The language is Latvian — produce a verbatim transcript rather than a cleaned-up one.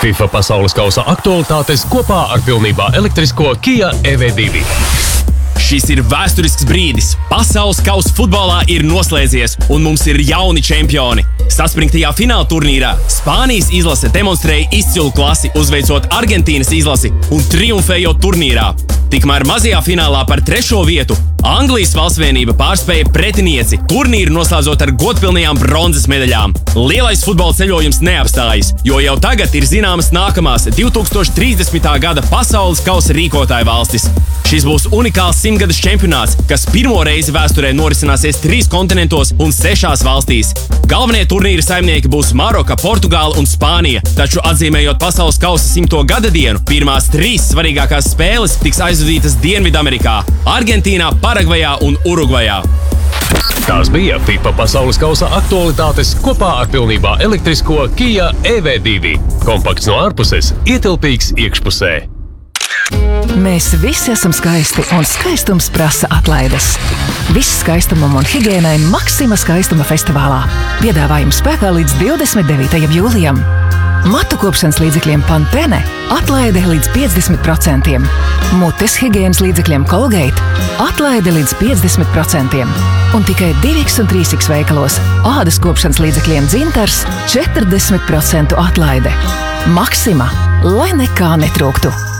FIFA pasaules kausa aktualitātes kopā ar pilnībā elektrisko Kia E V divi. Šis ir vēsturisks brīdis. Pasaules kausa futbolā ir noslēdzies, un mums ir jauni čempioni. Saspringtajā fināla turnīrā Spānijas izlase demonstrēja izcilu klasi, uzveicot Argentīnas izlasi un triumfējot turnīrā. Tikmēr mazajā finālā par trešo vietu Anglijas valstsvienība pārspēja pretinieci, turnīru noslēdzot ar godpilnajām bronzas medaļām. Lielais futbola ceļojums neapstājas, jo jau tagad ir zināmas nākamās divi tūkstoši trīsdesmitā gada pasaules kausa rīkotāju valstis. Šis būs unikāls simtgades čempionāts, kas pirmo reizi vēsturē norisināsies trīs kontinentos un sešās valstīs. Galvenie turnīra saimnieki būs Maroka, Portugāla un Spānija, taču atzīmējot pasaules kausa simto gada dienu, pirmās trīs svarīgākās spēles tiks aizvadītas Dienvidamerikā, Argentīnā, Paragvajā un Urugvajā. Tās bija FIFA pasaules kausa aktualitātes kopā ar pilnībā elektrisko Kia E V divi. Kompakts no ārpuses, ietilpīgs iekšpusē. Mēs visi esam skaisti, un skaistums prasa atlaides. Viss skaistumam un higiēnai Maxima skaistuma festivālā. Piedāvājums spēkā līdz divdesmit devītajam jūlijam. Matu kopšanas līdzekļiem Pantene atlaide līdz piecdesmit procentiem. Mutes higiēnas līdzekļiem Colgate atlaide līdz piecdesmit procentiem. Un tikai divi un trīs veikalos ādas kopšanas līdzekļiem Dzintars četrdesmit procentu atlaide. Maxima, lai nekā netrūktu.